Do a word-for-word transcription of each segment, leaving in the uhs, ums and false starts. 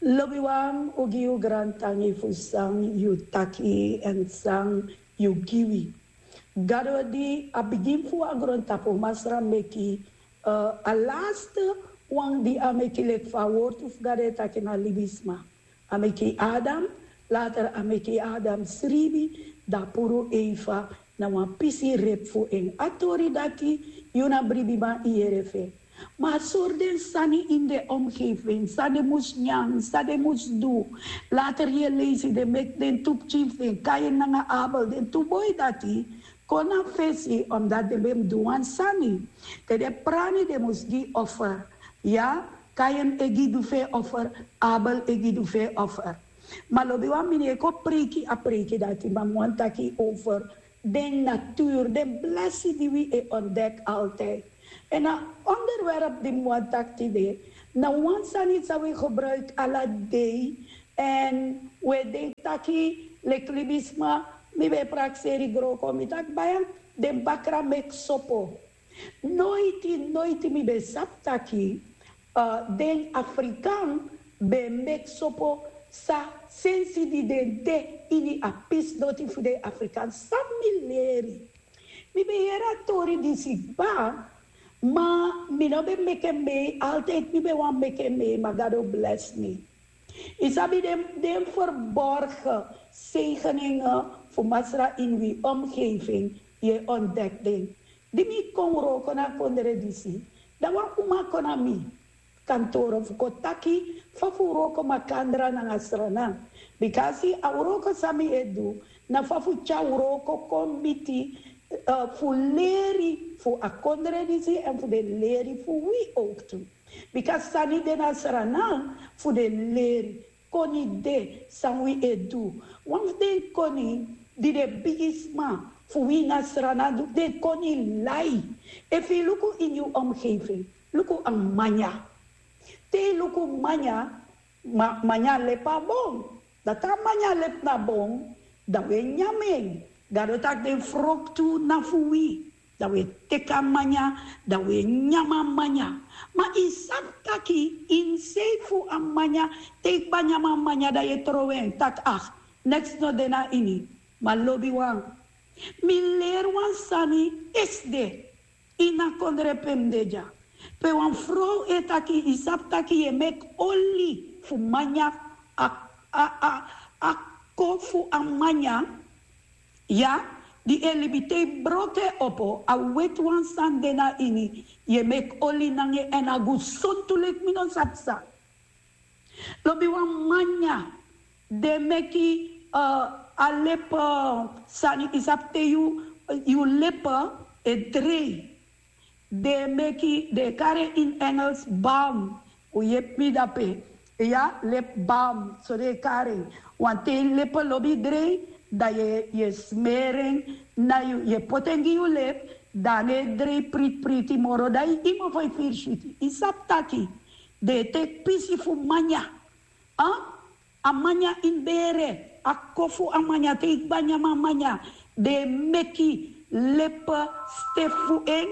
Lobiwang ugi u grantangi fusang yu taki and sang yu giwi. Gado di a begin fu agron tapo masra meki uh, a last wang di ameki lek favor uf gade taki na libisma. Ameki Adam, later ameki Adam sribi da puro Eva na wan pisi rep fu en atori daki yuna bribima ierefe. Maar soorden sani in de omgeving, sade moest nyang, sade moest do. Later je lezen, de mek den toep chiefing, kayen nanga abel, den toeboy dati, kona fesi, omdat de bem doan sani. Te de prani de moest gi offer, ja, kayen egi du fe offer, abel egi du fe offer. Maar lobiwa mini eko preki a preki dati, maar mwantaki over den natuur, den blessie die we e ontdek altijd. En een onderwerp die moet activeren. Nou, ons aan iets dat we gebruiken alle day. En we denken dat le klibisme, mi we praxeri groko, mi tak bayan, den bakra mek sopo. Nooit, nooit mi be saptaki, uh, den Afrikaan be mek sopo sa sensi di den de ini apis doti fu de Afrikaan. Sam mi leri. Mi be era tori di sigba. Maar mi no be make me, altijd mi be wan make me, maar God bless me. Isabi dem, dem verborgen zegeningen voor masra in wie omgeving je ontdekt ding. Die mi kon roken na kondere disi. Da wan uma kona mi. Kantoro fukotaki, fa fu roko makandra na ngasrana. Because a roko sami edu, na fa fu cha roko kombiti, Uh, voor leri, voor akondere disi en voor de leri voor wie ook toe. Because sani de nasarana voor de leri, koni de san wie edu. Want de koni die de bigisma voor wie nasarana do, de koni lai. If you look in your omgeving, look aan manya. Te look manya, ma, manya lepa bong. Data manya lep na bong, da we nyameng. Gado tak de frok tu na fui. Da we teka manya, da we nyama manya. Ma isap taki in seifu amanya, tek banyama manya da ye trowen. Tak ah, next no dena ini. Ma lobi wang. Mi leer wan sani is de. Ina kondre pendeja. Pe wan vrouw etaki isap taki ye mek oli fu manya a a a a kofu amanya. Ja, die elibite brote opo, a wet wan san dena ini, je mek oli nange en a gu sontulek minon satsa. Lobi wan manya, de meki uh, a lepa, sani isapte yu, yu lepa e drei. De meki, de kare in Engels balm, u yep midape, ja, lep balm, so de kare. Want te lepa lobi drei, dat je je smering na je, je potengi je lip, dan je drie prit priti moro, dat je iemand van je vier schuiti. Isap taki, de te pisi fu manya. Ah? A manya in bere, a kofu a manya, te ik banya ma manya, de meki lepe stefu eng.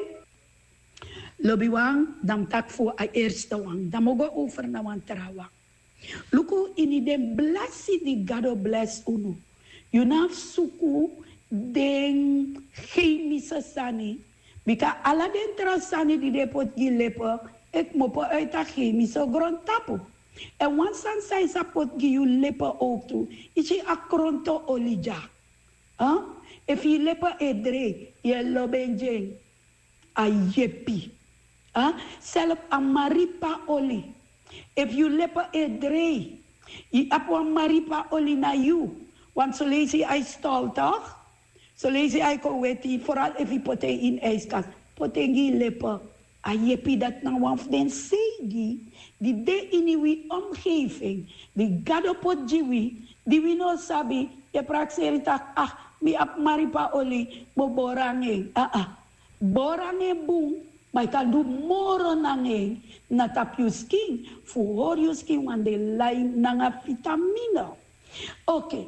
Lobi wang, dan tak fu a eerste wang, dan mogo over na wan terawang. Luku ini den blessi di gado bless unu. Yunaf suku den chemische sani. Bika ala den trasani di depot gilepo, ek mopo uit a chemische grondtapo. En wan san sai sapot gi yu lepo ook toe, ichi a kronto olija. Huh? If you lepo edre, ye lobenjeng, a yepi. Huh? Self a maripa oli. If you lepo edre, ye apo a maripa oli na you. Want zo lees je hij stal toch? Zo lees je hij kon weten, vooral als je pote in ijskast. Pote gi leppen. A jepi dat nou waf den segi. Die de in die omgeving. Die gado pot jiwi. Die we no sabi. Je prakseri tak, ah, mi ap maripa oli. Bo borange. Ah, ah. Borange boom. Maar je kan doen moro nange. Na tap je skin. Voor je skin. Want de lijn nanga vitamine. Oké. Okay.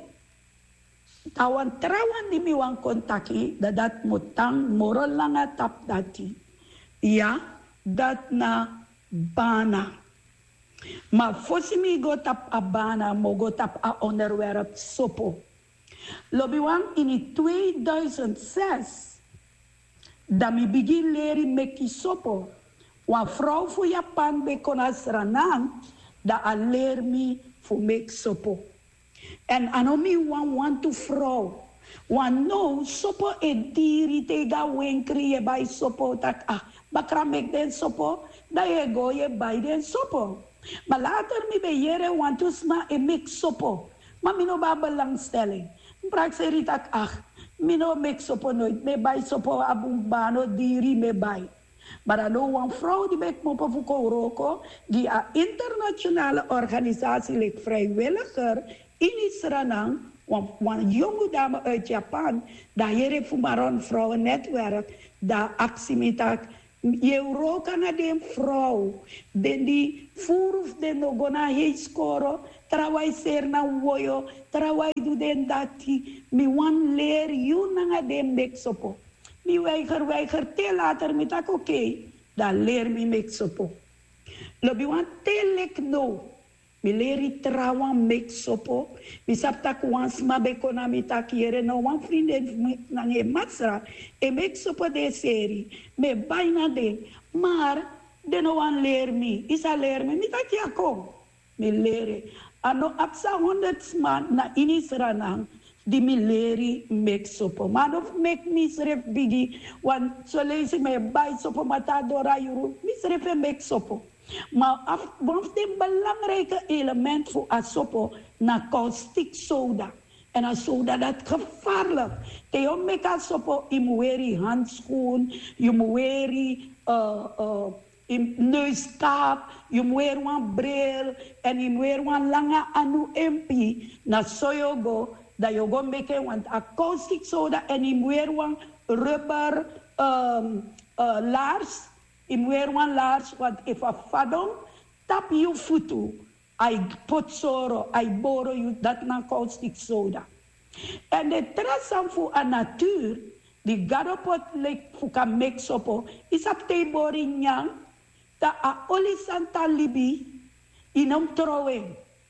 Tawan trawan di mi wan kontaki dadat mutang moro langa tap dati. Ja, dat na bana. Maar fosi mi go tap a bana, mo go tap a onderwerp sopo. Lobiwan in tweeduizend zes, da mi begin leren meki sopo. Wan vrouw voor Japan be konas ranan, da a leer mi voor mek sopo. En anomi wan want to vrouw. Wan no, sopo e diri tega wenkri je bij sopo. Tak ah, bakra mek den sopo, da je go je bij den sopo. Maar later mi be jere want to sma e mek sopo. Maar mi no ba belangstelling. Prak se ritak ah, mi no mek sopo nooit. Me bij sopo abumbano diri me bij. Maar dan nou een vrouw die bij Mopo Fuko Roko, die een internationale organisatie ligt vrijwilliger in Israël, een jonge dame uit Japan, dat hier heeft voor een vrouwennetwerk, dat actie met dat Europa naar de vrouw, den die voeruf den nogona hei skoro, trawai ser na woyo, trawai du den dati, mi wan leer you na den meksopo. Mi weiger, weiger, te later met dat oké, okay, dan leer mi mek sopo. Lobi wan te lek no, mi leri trawan mek sopo, mi sap tak wan sma bekona mi tak yere no wan vrienden nange masra, e mek sopo de seri, me bijna de, maar de no wan leer mi, isa leer mi, mi tak ya kom, mi lere. Ano apsa honderd man na inisranang, die mi leri mek sopo. Man of mek misref bigi, wan so lees me bij sopo matadora yuru, misref mek sopo. Maar af, one of de belangrijke element voor a sopo na caustic soda. En a soda dat gevaarlijk. Te om mek a sopo, je moet weri handschoen, je moet weri uh, uh, in neuskap, je moet weer een bril en je moet weer een lange anu empi na soyogo. Dat je gewoon maken, want a caustic soda en je moet weer een rubber um, uh, laars. Je moet weer een laars, want if a fadom tap je voet, I put soro, I borrow you, dat na caustic soda. En de trasam voor a natuur, die gadopot lek voor kan make sopo, is op te boring yang, dat a oli santa libi, inom trouwen,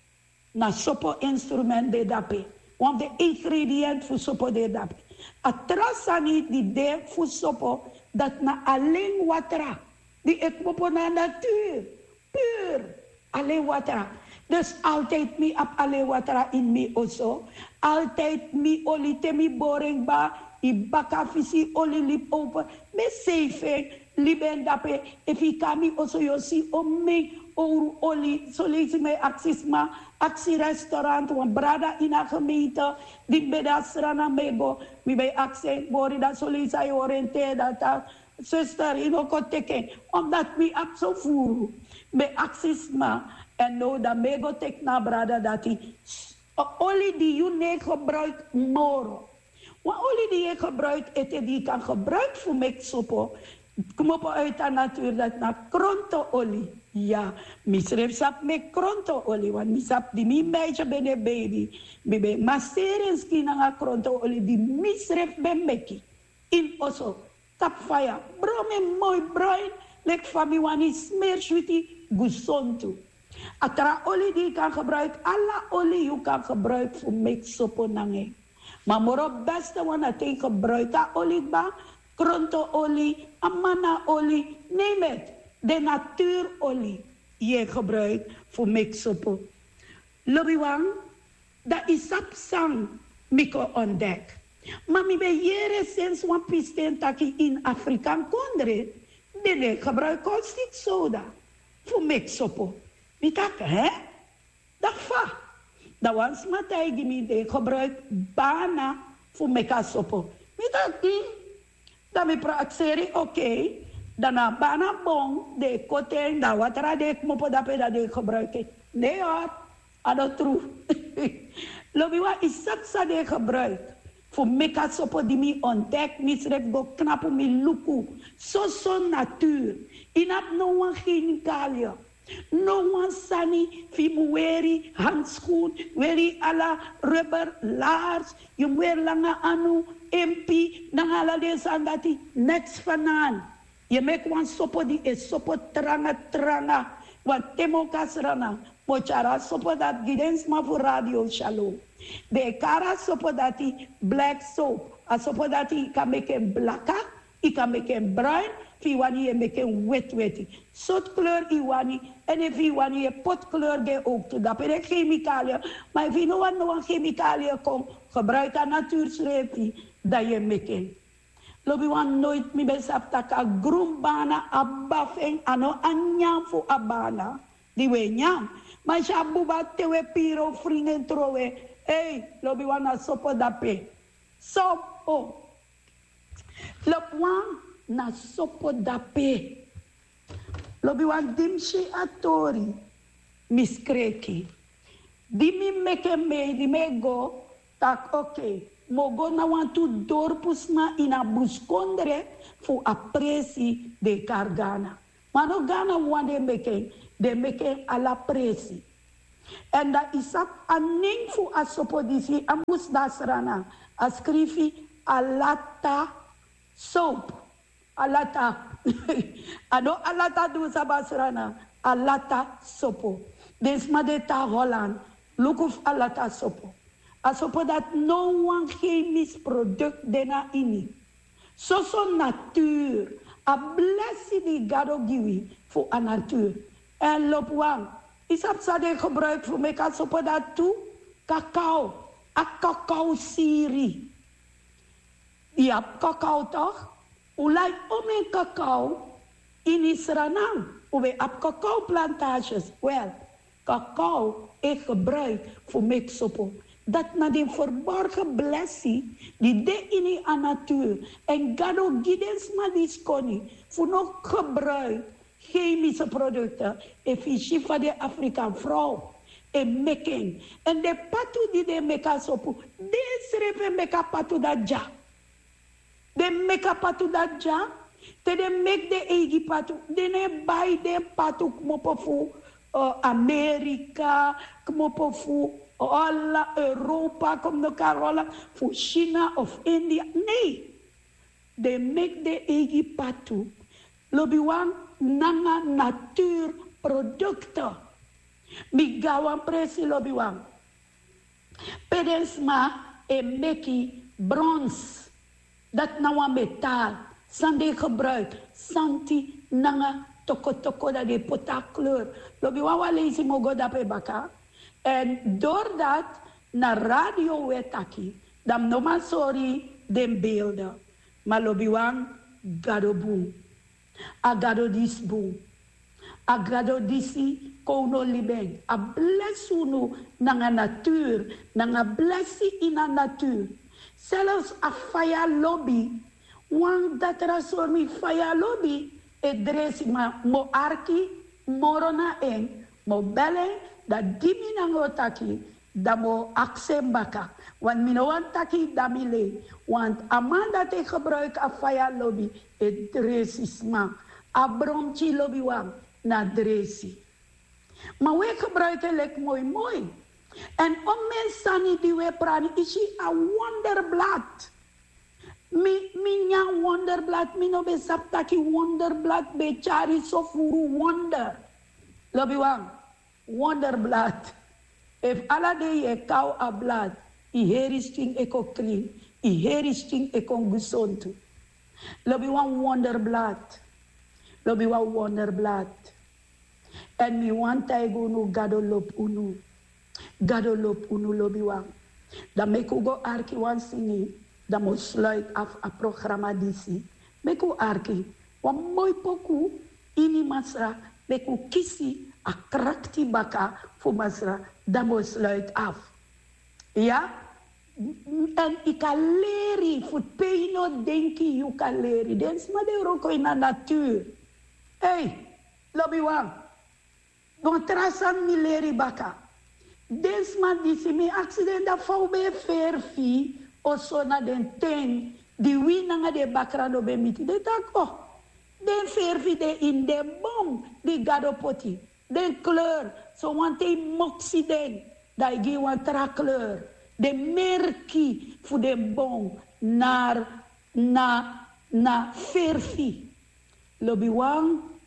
na sopo instrument de dape. Want de ingrediënt voor sopo de dape. A trasani die de voor sopo, dat na alleen water. Die ik mopo na natuur. Puur. Alleen water. Dus altijd mi op alleen water in mi oso. Altijd mi oli te mi boring ba. I baka visi oli lip open. Me safe. Liben dape. If I kami oso yosi om me oru oli. So lees me aksisma. Actie restaurant, want brada in a gemeente, die bedasra na mego, mi bij actie, bori dat solisa je oriënteer dat, zuster, in ook teken, omdat mi ab zo voeren, bij actiesma, en no dat mego tek na brada dat die, olie die je niet gebruikt, moro. Want olie die je gebruikt, eten die kan gebruikt voor mek sopo, kom op uit de natuur dat na kronto olie. Ja, misref sap me kronto oli, want misap di mi meisje ben de baby. Bebe maseren skina nga kronto oli di misref ben meki. In oso, tap fire, bro me mooi bruin, lek fami wani smeer sweetie, gusontu. Atra oli die kan gebruiken, alla olie you kan gebruiken voor make sopo nange. Maar moro beste wana te gebruiken olie ba, kronto olie, amana olie, neem het. De natuurolie je gebruikt voor mixopo. Lobiwang, dat is sapsang miko ontdek. Maar mi ben jere sinds wan pisten taki in Afrikaan kondre. De gebruik caustic soda voor mixopo. Mi tak, hè? Dat fa. Dat was matay gimi de gebruik bana voor mekasopo. Mi tak, hm? Dat mi prakseri, oké. Okay. Daarna bana bon de kote da watera de mopo da peda de gebruiken. Nee hoor, dat troef. Lobiwa is sapsa de gebruik. Voor meka sopo di mi ontdek, misref go knapu mi luku. So so natuur. Inap no wan chemicaliën. No wan sani, fimu weri, handschoen, weri ala rubber, laars. Je weer lange anu, empi, nangala de sandati, nets vanaan. Je maakt een sopo die is sopo tranga tranga. Want temo kasrana, mochara sopo dat gidens ma voor radio shalom. De kara sopo dati black soap, a sopo dati kan meken blaka, i kan meken bruin, fi wani je meken wet weti. Sot kleur i wani, en if i wani je potkleur ge ook toe. Dat ben chemicaliën, maar if je no wat no chemicaliën kom, gebruik aan natuursreepie, dat je meken. Lobi wan nooit mi besap taka grumbana abafeng ano anyam fu abana. Die we nyam. Maar shabuba tewe piro fringen trowe. Hey, lobi wan na sopo dape. Sopo. Lobi wan na sopo dape. Lobi wan dimshi atori. Miskreki. Dimi meke me, di me go. Tak oké. Okay. Mogo na want to dorpus na ina buskondre fu apresi de kargana. Mano gana wande meken, de meken ala presi. En da isap aning fu asopodisi amus dasrana. Askrifi alata soap. Alata. Ano alata du sabasrana. Alata sopo. Desma de ta Holland. Lukuf alata sopo. Asopo dat no one chemisch product dena ini. So so natuur. A blessie die gado giwi voor a natuur. En loop wang. Isap sa de gebruik voor me asopo dat toe. Kakao. A kakao siri. Ja, kakao toch? Ulai ome kakao. In Israël. Ube ap kakao plantages. Wel, kakao ik gebruik voor me sopo. Dat na de verborgen blessie die de in de natuur en gado gidens ma diskoni voor nog gebruik chemische producten efficiënt van de Afrikaan vrouw en meken en de patu die de meka sopu de srepe meka patu da ja de meka patu da ja te de mek de egi patu de ne bai de patu kmopo fu uh, Amerika kmopo fu Alla Europa komt elkaar rollen voor China of India. Nee. De make de egi patu. Lobiwan nanga natuurproducten. Migawan presi lobiwan. Pedensma e meki brons. Dat nawa metaal. Sande gebruik. Santi nanga toko toko da de potakleur. Lobiwan wa leisi mogo dape baka. En doordat naar radio wetaki, dan noma sorry den beelden. Maar lobiwan gado boom. A gado dis boom. A gado disi kono libeng. A blessunu nanga natuur. Nanga blessi ina natuur. Zelfs a faya lobby. Want dat rasormi faya lobby. E dresi ma mo arki morona en. Mo bellen. Dat dimi nango taki, damo aksembaka. Want minoan taki damile. Want amanda te gebruik a faya lobby, et dresisma. A bromchi lobby wang, na dresi. Maar we gebruiken lek mooi mooi. En om mensen die we praten, is a wonderblad. Mi, mi nya wonderblad, mi no besap taki wonderblad, be chari so furu wonder. Lobby wang. Wonderblad. If alla day je kou a blad, i heristing eko clean, i heristing eko gusontu. Lobi wan wonderblad. Lobi wan wonderblad. En mi wan taigo no gado lop unu. Gado lop unu lobi wan. Dan meku go arki wan singi, dan mo sluit af a programma disi. Meku arki, wan mooi poku, ini masra, meku kisi, a krakti baka voor masra, dan mo sluit af. Ja? En ik kan leren, voor peino denki, je kan leren. Dens maar de roko in de natuur. Hey, lobby wan. Gon trasan mi leren baka. Dens maar die si mi accident da fau be ferfi, o so na den ten, di wi nanga de bakra no be miti. De tak, oh, den ferfi de in de bom, di gado poti. Den kleur, so want hij moxie den, dat je een tra kleur. De merkie voor de bon naar na na verfi. Lobi wang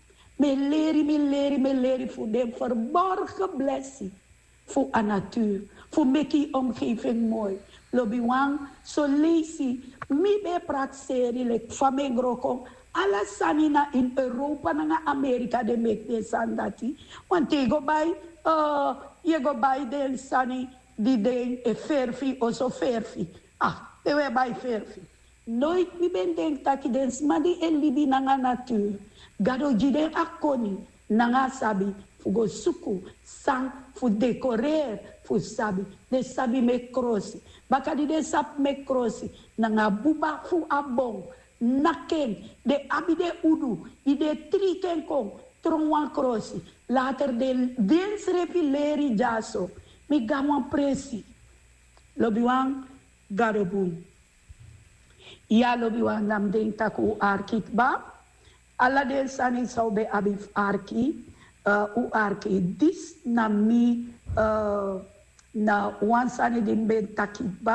Me leri, me leri, me leri voor de verborgen blessing. Voor de natuur. Voor meki omgeving mooi. Lobi wang, so lazy. Mi be prakseri, like famegroko. Alla sanina in Europa na Amerika de mek de sandati. Want je go bij, uh, je go bij de sani die de e verfi o so verfi. Ah, de we bij verfi. Nooit mi ben denk dat je den smadi en libi na nga natuur. Gado jide akoni na nga sabi. Fugo suku, sang, fu decorer, fu sabi. De sabi me krosi. Baka di de sap me krosi. Na nga buba fu abong. Naken, de abide udu, ide triken kong, tronwan krosi. Later de dens repileri jaso. Mi gamwan presi. Lobiwang garobun. Ya lobiwang nam den taku arkit ba. Alla den sani saube abif arki. Uh, u arki dis na mi uh, na wan sani den ben takit ba.